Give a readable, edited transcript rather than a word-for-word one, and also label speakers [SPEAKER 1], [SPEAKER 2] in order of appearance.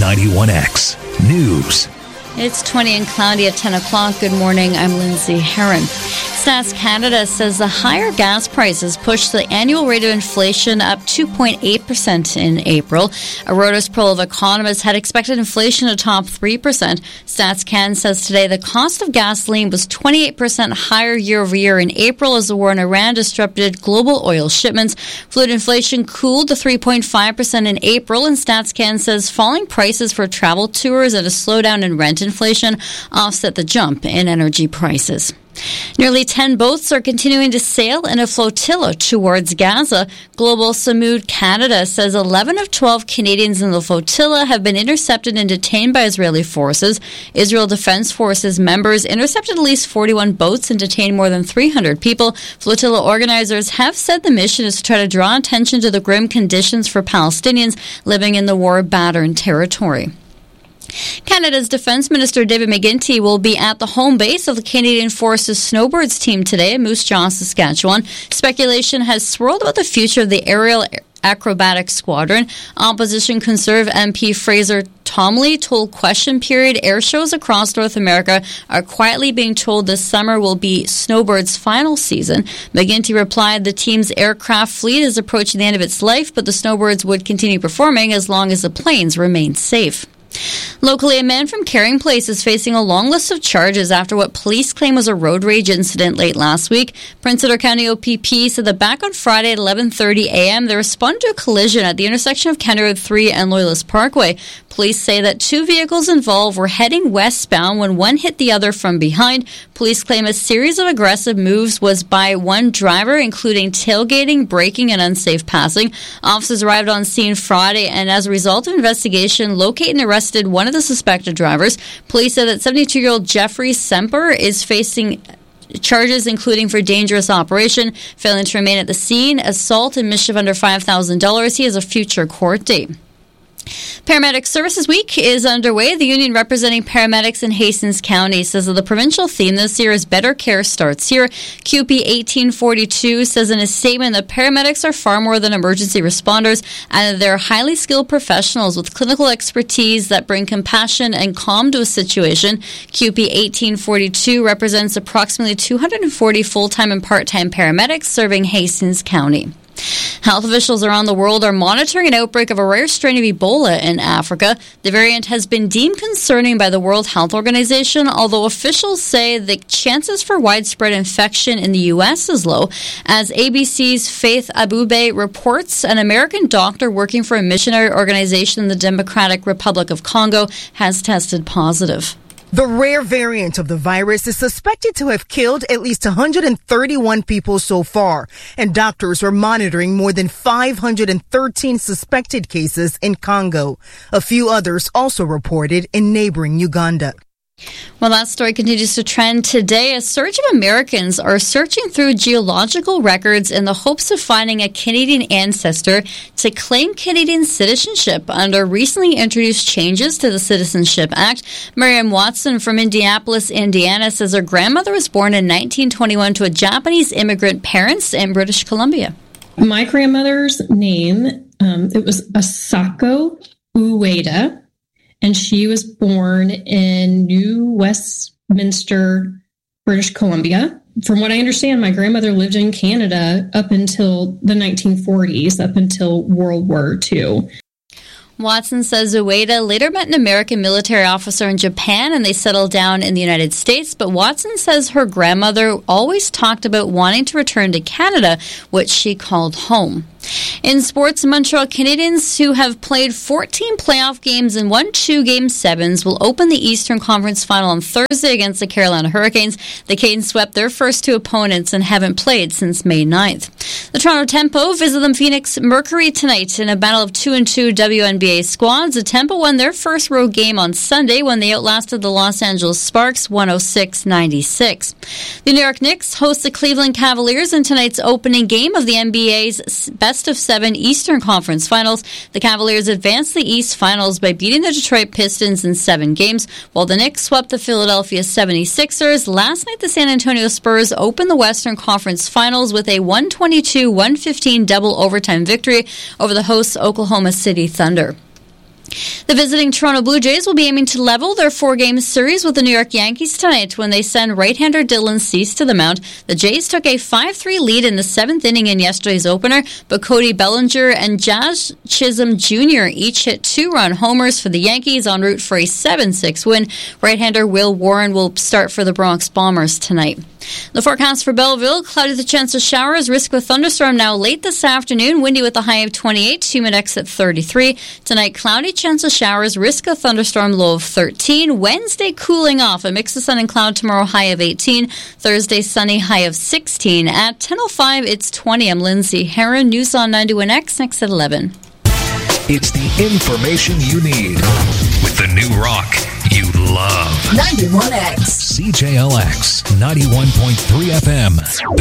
[SPEAKER 1] 91X News.
[SPEAKER 2] It's 20 and cloudy at 10 o'clock. Good morning. I'm Lindsay Herron. Stats Canada says the higher gas prices pushed the annual rate of inflation up 2.8% in April. A Reuters poll of economists had expected inflation to top 3%. Stats Can says today the cost of gasoline was 28% higher year over year in April as the war in Iran disrupted global oil shipments. Food inflation cooled to 3.5% in April, and Stats Can says falling prices for travel tours and a slowdown in rent inflation offset the jump in energy prices. Nearly 10 boats are continuing to sail in a flotilla towards Gaza. Global Samud Canada says 11 of 12 Canadians in the flotilla have been intercepted and detained by Israeli forces. Israel Defense Forces members intercepted at least 41 boats and detained more than 300 people. Flotilla organizers have said the mission is to try to draw attention to the grim conditions for Palestinians living in the war-battered territory. Canada's Defence Minister David McGuinty will be at the home base of the Canadian Forces Snowbirds team today in Moose Jaw, Saskatchewan. Speculation has swirled about the future of the aerial acrobatic squadron. Opposition Conservative MP Fraser Tomley told Question Period air shows across North America are quietly being told this summer will be Snowbird's final season. McGuinty replied the team's aircraft fleet is approaching the end of its life, but the Snowbirds would continue performing as long as the planes remain safe. Locally, a man from Caring Place is facing a long list of charges after what police claim was a road rage incident late last week. Prince Edward County OPP said that back on Friday at 11:30 a.m., they responded to a collision at the intersection of County Road 3 and Loyalist Parkway. Police say that two vehicles involved were heading westbound when one hit the other from behind. Police claim a series of aggressive moves was by one driver, including tailgating, braking, and unsafe passing. Officers arrived on scene Friday and, as a result of investigation, located and arrested one of the suspected drivers. Police said that 72-year-old Jeffrey Semper is facing charges including for dangerous operation, failing to remain at the scene, assault, and mischief under $5,000. He has a future court date. Paramedic Services Week is underway. The union representing paramedics in Hastings County says that the provincial theme this year is Better Care Starts Here. QP 1842 says in a statement that paramedics are far more than emergency responders and that they're highly skilled professionals with clinical expertise that bring compassion and calm to a situation. QP 1842 represents approximately 240 full-time and part-time paramedics serving Hastings County. Health officials around the world are monitoring an outbreak of a rare strain of Ebola in Africa. The variant has been deemed concerning by the World Health Organization, although officials say the chances for widespread infection in the U.S. is low. As ABC's Faith Abube reports, an American doctor working for a missionary organization in the Democratic Republic of Congo has tested positive.
[SPEAKER 3] The rare variant of the virus is suspected to have killed at least 131 people so far, and doctors are monitoring more than 513 suspected cases in Congo. A few others also reported in neighboring Uganda.
[SPEAKER 2] Well, that story continues to trend today. A surge of Americans are searching through geological records in the hopes of finding a Canadian ancestor to claim Canadian citizenship under recently introduced changes to the Citizenship Act. Miriam Watson from Indianapolis, Indiana, says her grandmother was born in 1921 to a Japanese immigrant parents in British Columbia.
[SPEAKER 4] My grandmother's name, it was Asako Ueda. And she was born in New Westminster, British Columbia. From what I understand, my grandmother lived in Canada up until the 1940s, up until World War II.
[SPEAKER 2] Watson says Ueda later met an American military officer in Japan and they settled down in the United States. But Watson says her grandmother always talked about wanting to return to Canada, which she called home. In sports, Montreal Canadiens, who have played 14 playoff games and won 2 Game 7s, will open the Eastern Conference Final on Thursday against the Carolina Hurricanes. The Canes swept their first 2 opponents and haven't played since May 9th. The Toronto Tempo visit the Phoenix Mercury tonight in a battle of 2-2 WNBA squads. The Tempo won their first road game on Sunday when they outlasted the Los Angeles Sparks 106-96. The New York Knicks host the Cleveland Cavaliers in tonight's opening game of the NBA's best of 7 Eastern Conference Finals. The Cavaliers advanced the East Finals by beating the Detroit Pistons in 7 games, while the Knicks swept the Philadelphia 76ers. Last night, the San Antonio Spurs opened the Western Conference Finals with a 122-115 double overtime victory over the hosts Oklahoma City Thunder. The visiting Toronto Blue Jays will be aiming to level their 4-game series with the New York Yankees tonight when they send right-hander Dylan Cease to the mound. The Jays took a 5-3 lead in the 7th inning in yesterday's opener, but Cody Bellinger and Jazz Chisholm Jr. each hit 2-run homers for the Yankees en route for a 7-6 win. Right-hander Will Warren will start for the Bronx Bombers tonight. The forecast for Belleville, cloudy with a chance of showers, risk of a thunderstorm now late this afternoon, windy with a high of 28, humidex at 33. Tonight, cloudy, chance of showers, risk of thunderstorm, low of 13. Wednesday, cooling off, a mix of sun and cloud tomorrow, high of 18. Thursday, sunny, high of 16. At 10:05, it's 20. I'm Lindsay Herron, News on 91X, next at 11.
[SPEAKER 1] It's the information you need with the new rock you love.
[SPEAKER 5] 91X.
[SPEAKER 1] CJLX 91.3 FM.